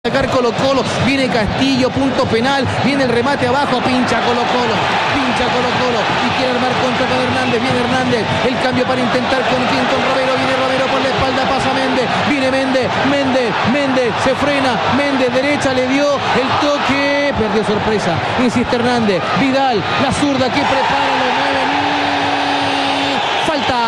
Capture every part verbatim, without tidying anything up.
Sacar Colo Colo, viene Castillo, punto penal, viene el remate abajo, pincha Colo Colo, pincha Colo Colo y quiere armar contra con Hernández, viene Hernández, el cambio para intentar con quien, con Romero, viene Romero por la espalda, pasa Méndez, viene Méndez, Méndez, Méndez, se frena, Méndez, derecha, le dio el toque, perdió sorpresa, insiste Hernández, Vidal, la zurda que prepara, lo mueve, falta.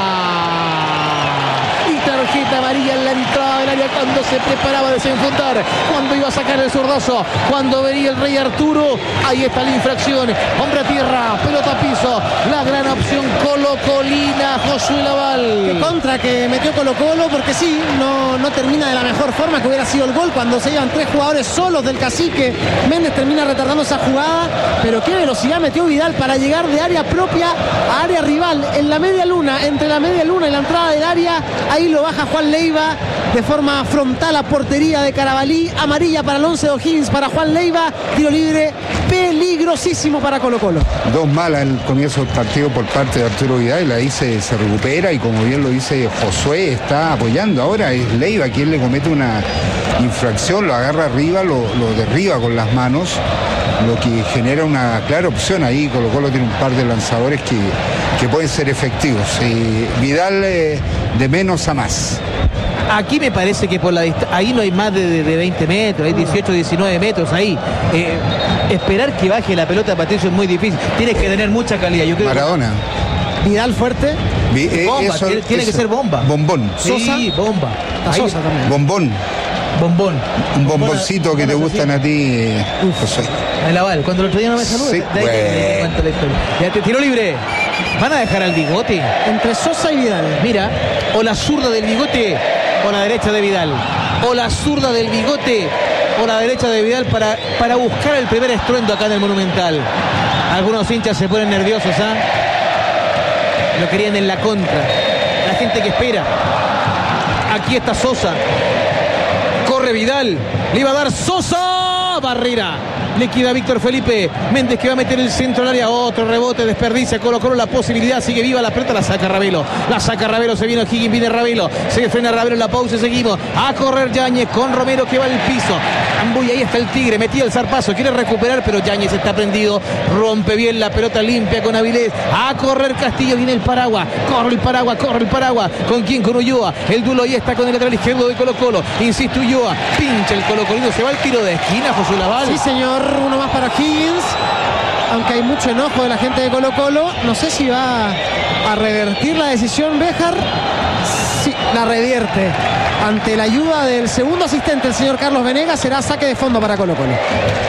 Tarjeta amarilla en la entrada del área cuando se preparaba a desenfundar, cuando iba a sacar el zurdazo, cuando venía el Rey Arturo. Ahí está la infracción, hombre a tierra, pelota a piso, la gran opción colocolina, Josué Laval. Qué contra que metió Colo Colo, porque sí, no, no termina de la mejor forma que hubiera sido el gol cuando se iban tres jugadores solos del Cacique. Méndez termina retardando esa jugada, pero qué velocidad metió Vidal para llegar de área propia a área rival, en la media luna, entre la media luna y la entrada del área. Ahí lo baja Juan Leiva de forma frontal a portería de Carabalí, amarilla para el once de O'Higgins, para Juan Leiva, tiro libre peligrosísimo para Colo Colo. Dos malas el comienzo del partido por parte de Arturo Vidal, ahí se, se recupera y como bien lo dice Josué, está apoyando. Ahora es Leiva quien le comete una infracción, lo agarra arriba, lo, lo derriba con las manos, lo que genera una clara opción. Ahí Colo Colo tiene un par de lanzadores que, que pueden ser efectivos. Eh, Vidal eh, de menos a más. Aquí me parece que por la dist- ahí no hay más de, de, de veinte metros, hay dieciocho, diecinueve metros ahí. Eh, esperar que baje la pelota, Patricio, es muy difícil. Tienes que tener mucha calidad. Yo creo Maradona. Que... Vidal fuerte. Vi, eh, bomba, eso, tiene, tiene eso. que ser bomba. Bombón. Sosa. Sí, bomba. Está Ahí, Sosa también. Bombón. Bombón. Un bomboncito que te gustan a ti, José. El Laval, cuando el otro día no me saludó. Sí, de ahí que te cuento la historia. Ya te tiro libre. Van a dejar al Bigote. Entre Sosa y Vidal. Mira, o la zurda del Bigote o la derecha de Vidal. O la zurda del Bigote o la derecha de Vidal para, para buscar el primer estruendo acá en el Monumental. Algunos hinchas se ponen nerviosos, ¿ah? Lo querían en la contra. La gente que espera. Aquí está Sosa. Corre Vidal. Le iba a dar Sosa. Barrera. Le queda Víctor Felipe Méndez, que va a meter el centro al área. Otro rebote, desperdicia Colo Colo la posibilidad. Sigue viva la pelota, la saca Ravelo. La saca Ravelo, se viene O'Higgins, viene Ravelo. Se frena Ravelo en la pausa y seguimos. A correr Yáñez con Romero que va al piso. Ambuy, ahí está el Tigre, metía el zarpazo. Quiere recuperar, pero Yáñez está prendido. Rompe bien la pelota limpia con Avilés. A correr Castillo, viene el Paraguas. Corre el Paraguas, corre el Paraguas. ¿Con quién? Con Ulloa. El duelo ahí está con el lateral izquierdo de Colo Colo. Insiste Ulloa. Pincha el Colo Colino. Se va el tiro de esquina, Josué Laval. Sí, señor. Uno más para Higgins, aunque hay mucho enojo de la gente de Colo Colo. No sé si va a revertir la decisión Béjar. Sí, la revierte. Ante la ayuda del segundo asistente, el señor Carlos Venegas, será saque de fondo para Colo Colo.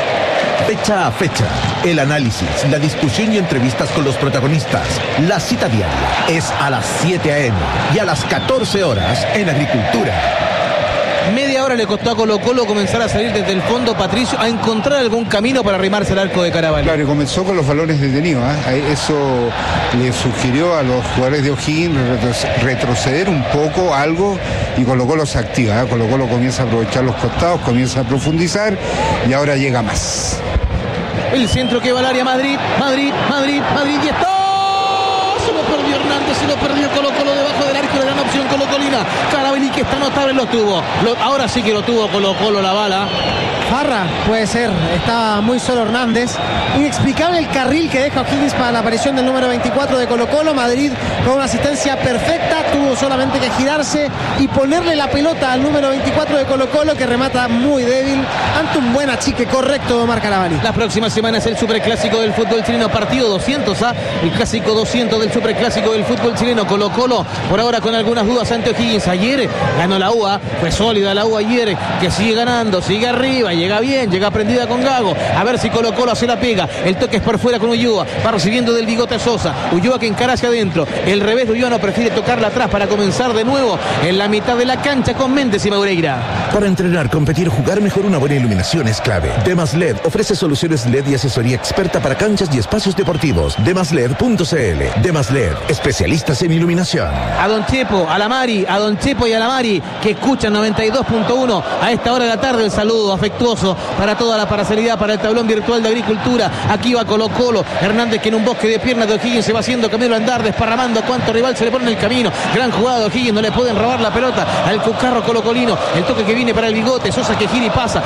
Fecha a fecha, el análisis, la discusión y entrevistas con los protagonistas. La cita diaria es a las siete a eme y a las catorce horas en Agricultura. Media hora le costó a Colo Colo comenzar a salir desde el fondo, Patricio, a encontrar algún camino para arrimarse al arco de Carabalí. Claro, y comenzó con los balones detenidos, ¿eh? Eso le sugirió a los jugadores de O'Higgins retroceder un poco, algo, y Colo Colo se activa, ¿eh? Colo Colo comienza a aprovechar los costados, comienza a profundizar y ahora llega más. El centro que va al área, Madrid, Madrid, Madrid, Madrid, y está. Se lo perdió Hernández, se lo perdió Colo Colo debajo del arco, la gran opción colocolina. Carabalí, que está notable, lo tuvo. Lo, ahora sí que lo tuvo Colo Colo la bala. Farra, puede ser, estaba muy solo Hernández. Inexplicable el carril que deja O'Higgins para la aparición del número veinticuatro de Colo Colo. Madrid con una asistencia perfecta, tuvo solamente que girarse y ponerle la pelota al número veinticuatro de Colo Colo, que remata muy débil ante un buen achique correcto de Omar Carabalí. La próxima semana es el superclásico del fútbol chileno, partido doscientos A, el clásico doscientos del superclásico del fútbol chileno. Colo Colo por ahora con algunas dudas ante O'Higgins. Ayer ganó la U A, fue sólida la U A ayer, que sigue ganando, sigue arriba, llega bien, llega prendida con Gago. A ver si Colo Colo se la pega. El toque es por fuera con Ulloa, va recibiendo del Bigote Sosa. Ulloa que encara hacia adentro. El revés de Ulloa no prefiere tocarla atrás para comenzar de nuevo en la mitad de la cancha con Méndez y Maureira. Para entrenar, competir, jugar mejor, una buena iluminación es clave. Demas L E D ofrece soluciones L E D y asesoría experta para canchas y espacios deportivos. demas led punto cl. Demas L E D, especialistas en iluminación. A Don Chepo, a la Mari, a Don Chepo y a la Mari, que escuchan noventa y dos punto uno a esta hora de la tarde. El saludo afectuoso virtuoso para toda la parcialidad, para el tablón virtual de Agricultura. Aquí va Colo Colo, Hernández que en un bosque de piernas de O'Higgins se va haciendo camino a andar, desparramando cuánto rival se le pone en el camino. Gran jugada de O'Higgins, no le pueden robar la pelota al Cucarro colocolino. El toque que viene para el Bigote, Sosa que gira y pasa,